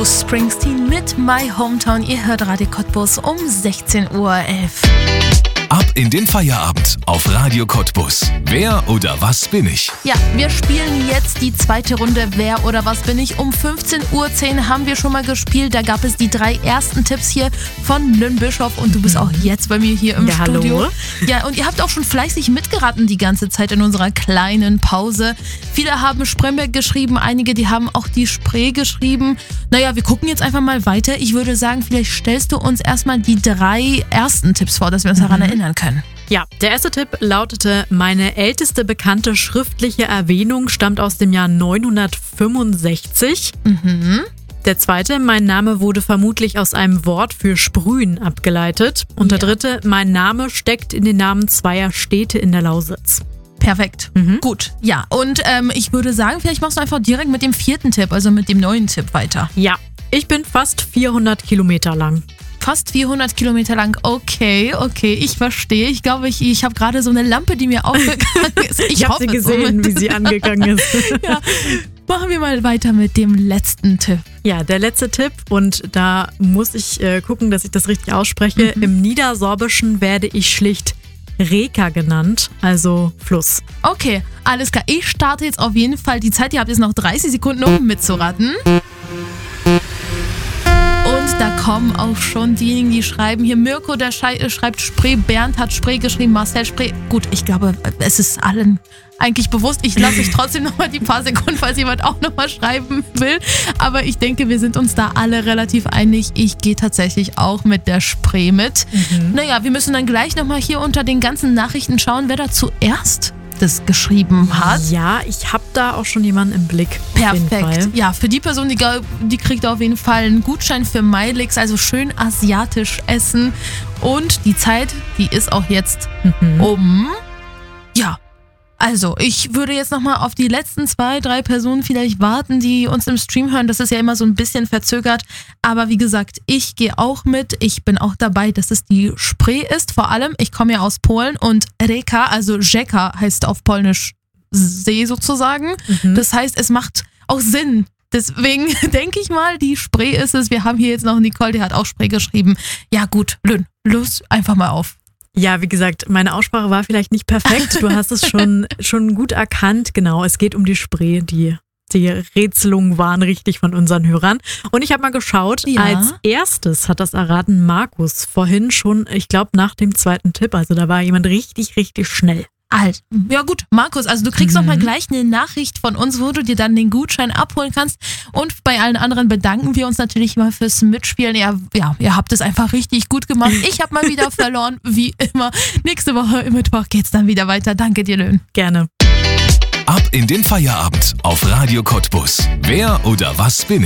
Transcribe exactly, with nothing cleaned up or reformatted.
Bruce Springsteen mit My Hometown. Ihr hört Radio Cottbus um sechzehn Uhr elf. Ab in den Feierabend auf Radio Cottbus. Wer oder was bin ich? Ja, wir spielen jetzt die zweite Runde Wer oder was bin ich. Um fünfzehn Uhr zehn haben wir schon mal gespielt. Da gab es die drei ersten Tipps hier von Lynn Bischof und du bist auch jetzt bei mir hier im ja, Studio. Hallo. Ja, und ihr habt auch schon fleißig mitgeraten die ganze Zeit in unserer kleinen Pause. Viele haben Spremberg geschrieben, einige, die haben auch die Spree geschrieben. Naja, wir gucken jetzt einfach mal weiter. Ich würde sagen, vielleicht stellst du uns erstmal die drei ersten Tipps vor, dass wir uns daran erinnern können. Ja, der erste Tipp lautete: Meine älteste bekannte schriftliche Erwähnung stammt aus dem Jahr neunhundertfünfundsechzig. Mhm. Der zweite: Mein Name wurde vermutlich aus einem Wort für Sprühen abgeleitet. Und der Ja. dritte: Mein Name steckt in den Namen zweier Städte in der Lausitz. Perfekt. Mhm. Gut. Ja, und ähm, ich würde sagen, vielleicht machst du einfach direkt mit dem vierten Tipp, also mit dem neuen Tipp weiter. Ja, ich bin fast vierhundert Kilometer lang. Fast vierhundert Kilometer lang. Okay, okay, ich verstehe. Ich glaube, ich, ich habe gerade so eine Lampe, die mir aufgegangen ist. Ich, Ich habe hoffe sie gesehen, zumindest. wie sie angegangen ist. Ja. Machen wir mal weiter mit dem letzten Tipp. Ja, der letzte Tipp, und da muss ich äh, gucken, dass ich das richtig ausspreche. Mhm. Im Niedersorbischen werde ich schlicht Reka genannt, also Fluss. Okay, alles klar. Ich starte jetzt auf jeden Fall die Zeit. Ihr habt jetzt noch dreißig Sekunden, um mitzuraten. Und da kommen auch schon diejenigen, die schreiben hier. Mirko, der Schei- schreibt Spree. Bernd hat Spree geschrieben. Marcel Spree. Gut, ich glaube, es ist allen eigentlich bewusst. Ich lasse euch trotzdem nochmal die paar Sekunden, falls jemand auch nochmal schreiben will. Aber ich denke, wir sind uns da alle relativ einig. Ich gehe tatsächlich auch mit der Spree mit. Mhm. Naja, wir müssen dann gleich nochmal hier unter den ganzen Nachrichten schauen, wer da zuerst das geschrieben hat. Ja, ich habe da auch schon jemanden im Blick. Auf jeden Perfekt. Fall. Ja, für die Person, die, die kriegt auf jeden Fall einen Gutschein für Meilix, also schön asiatisch essen. Und die Zeit, die ist auch jetzt Mhm. um. Ja. Also, ich würde jetzt nochmal auf die letzten zwei, drei Personen vielleicht warten, die uns im Stream hören. Das ist ja immer so ein bisschen verzögert. Aber wie gesagt, ich gehe auch mit. Ich bin auch dabei, dass es die Spree ist. Vor allem, ich komme ja aus Polen und Reka, also Rzeka heißt auf Polnisch See sozusagen. Mhm. Das heißt, es macht auch Sinn. Deswegen denke ich mal, die Spree ist es. Wir haben hier jetzt noch Nicole, die hat auch Spree geschrieben. Ja gut, Lynn, los einfach mal auf. Ja, wie gesagt, meine Aussprache war vielleicht nicht perfekt. Du hast es schon, schon gut erkannt. Genau, es geht um die Spree. Die, die Rätselungen waren richtig von unseren Hörern. Und ich habe mal geschaut, Ja. als erstes hat das erraten Markus vorhin schon, ich glaube, nach dem zweiten Tipp. Also da war jemand richtig, richtig schnell. Alt. Ja gut, Markus, also du kriegst Mhm. noch mal gleich eine Nachricht von uns, wo du dir dann den Gutschein abholen kannst. Und bei allen anderen bedanken wir uns natürlich mal fürs Mitspielen. Ihr, ja, ihr habt es einfach richtig gut gemacht. Ich habe mal wieder verloren, wie immer. Nächste Woche im Mittwoch geht's dann wieder weiter. Danke dir, Lynn. Gerne. Ab in den Feierabend auf Radio Cottbus. Wer oder was bin ich?